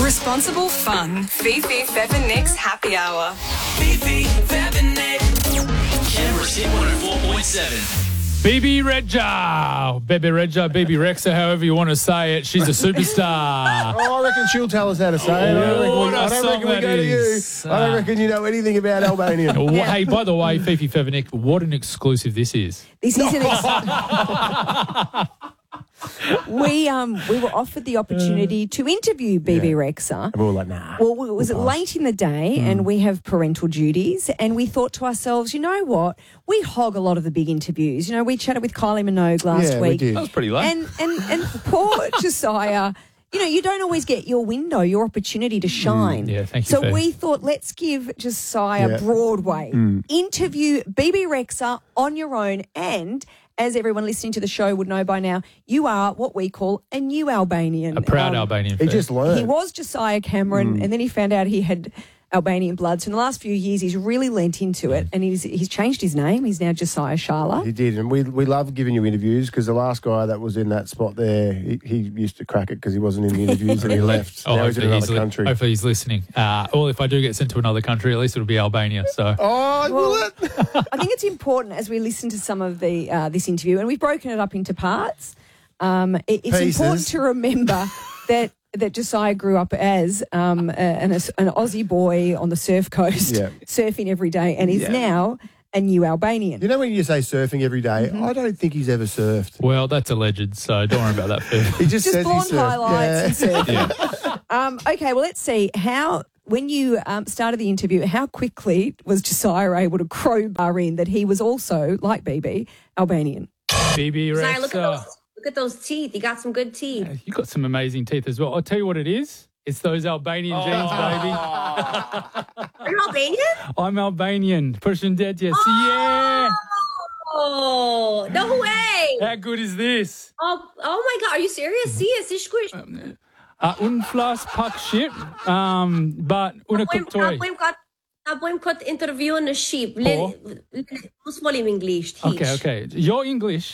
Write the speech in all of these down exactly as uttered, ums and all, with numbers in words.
Responsible fun. Fifi, Fev and Nick's Happy Hour. Fifi, Fev and Nick. Canberra's Hit one oh four point seven. Bebe Rexha, Bebe Rexha, Bebe Rexha, however you want to say it. She's a superstar. Oh, I reckon she'll tell us how to say it. I don't reckon we, What a I don't song reckon we that go to you. is. I don't reckon you know anything about Albanian. Wha- Hey, by the way, Fifi Fevenik, what an exclusive this is. This is an ex- we um we were offered the opportunity to interview Bebe Yeah. Rexha. And we were like, nah. Well, it was late in the day, and we have parental duties, and we thought to ourselves, you know what? We hog a lot of the big interviews. You know, we chatted with Kylie Minogue last Yeah, we week. did. That was pretty late. And and and poor Josiah. You know, you don't always get your window, your opportunity to shine. Yeah, thank you, So Faye. we thought, let's give Josiah Yeah. Broadway. Interview Bebe Rexha on your own. And as everyone listening to the show would know by now, you are what we call a new Albanian. A proud Um, Albanian. He Fev. just learned. He was Josiah Cameron, and then he found out he had Albanian blood. So in the last few years, he's really lent into it, and he's he's changed his name. He's now Josiah Sharla. He did, and we we love giving you interviews because the last guy that was in that spot there, he, he used to crack it because he wasn't in the interviews and he left. Oh, now he's in hopefully, he's another li- country. hopefully he's listening. Uh, well, if I do get sent to another country, at least it'll be Albania. So Oh, will it? I think it's important as we listen to some of the uh, this interview, and we've broken it up into parts. Um, it, it's Pieces. important to remember that that Josiah grew up as um, a, an, an Aussie boy on the surf coast, Yeah. surfing every day, and is Yeah. now a new Albanian. You know when you say surfing every day, Mm-hmm. I don't think he's ever surfed. well, that's alleged. So don't worry about that, Fev. He just, Just says he blonde surfed. highlights Yeah. and surfing. Um, okay, well, let's see how. When you um, started the interview, how quickly was Josiah able to crowbar in that he was also, like B B, Albanian? Bebe Sorry, look at Rexha. those. Look at those teeth. You got some good teeth. You got some amazing teeth as well. I'll tell you what it is. It's those Albanian genes, baby. Are you Albanian? I'm Albanian. Pushing dead, yes. Yeah. Oh, no way. How good is this? Oh, oh my God. Are you serious? See, it's this squish. Uh, un flas pak shit, um, but una kuptoj. Apojmë këtë intervju në Shqip. Po. Mos folim Inglisht. hiç. Okay, okay. Your English,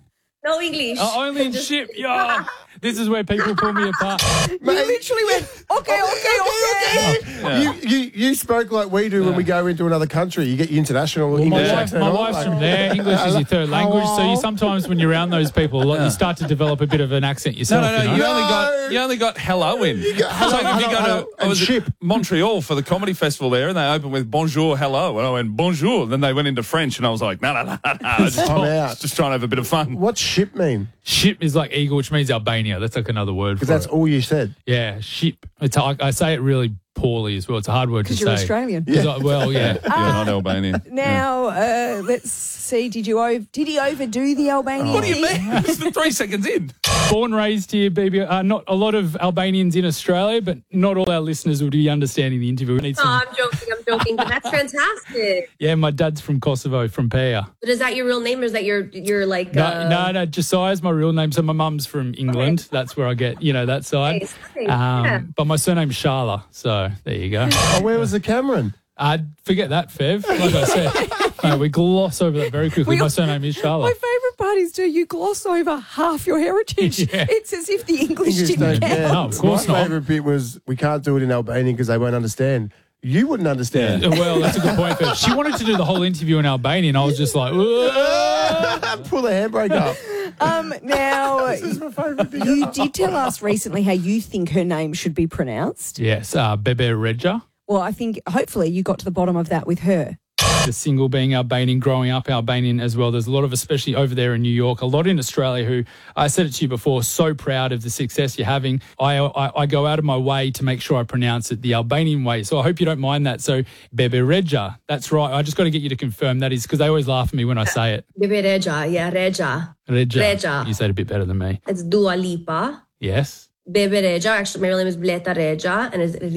No English. uh, only in ship. Yeah. This is where people pull me apart. You literally went, okay, okay, okay. You, you you spoke like we do when we go into another country. You get your international Well, my, English wife, accent my on, wife's like- from there. English is your third language, so you sometimes, when you're around those people, like, you start to develop a bit of an accent No, yourself. no, no. you know? You only No. got you only got hello in. got hello, It's like if you hello, go hello, to I and was ship. at Montreal for the comedy festival there, and they opened with bonjour, hello, and I went bonjour. Then they went into French, and I was like, no, no, no, no. Just, I'm out. just trying to have a bit of fun. What's ship mean? Ship is like eagle, which means Albania. That's like another word for Because that's it. all you said. Yeah, ship. It's I, I say it really poorly as well. It's a hard word to Because say. you're Australian. 'Cause I- well, yeah. You're not Albanian. Now, uh, let's see. Did you ov- did he overdo the Albanian? What do you thing? mean? It's three seconds in. Born, raised here, baby. Uh, not a lot of Albanians in Australia, but not all our listeners would be understanding the interview. We need No, some, I'm joking. I'm joking. But that's fantastic. yeah, my dad's from Kosovo, from Pea. But is that your real name, or is that your your like? No, uh, no, no, Josiah's my real name. So my mum's from England. That's where I get, you know, that side. Nice, nice, Um, yeah. But my surname's Sharla. So there you go. Oh, where was the Cameron? Uh, forget that, Fev. Like I said, no, we gloss over that very quickly. We- My surname is Sharla. My favourite part is, do you gloss over half your heritage? Yeah. It's as if the English English didn't don't count. count. No, of course My not. favourite bit was we can't do it in Albanian because they won't understand. You wouldn't understand. Uh, Well, that's a good point, Fev. She wanted to do the whole interview in Albanian. I was just like, "Whoa." Pull the handbrake up. Um, now, This is my favourite thing. you did tell us recently how you think her name should be pronounced. Yes, uh, Bebe Rexha. Well, I think hopefully you got to the bottom of that with her. The single being Albanian, growing up Albanian as well. There's a lot of, especially over there in New York, a lot in Australia who, I said it to you before, so proud of the success you're having. I, I, I go out of my way to make sure I pronounce it the Albanian way. So I hope you don't mind that. So Bebe Rexha, that's right. I just got to get you to confirm that is because they always laugh at me when I say it. Bebe Reja, yeah, Reja. Rexha. Rexha. You said it a bit better than me. It's Dua Lipa. Yes. Bebe Reja. Actually, my real name is Bleta Reja, and it's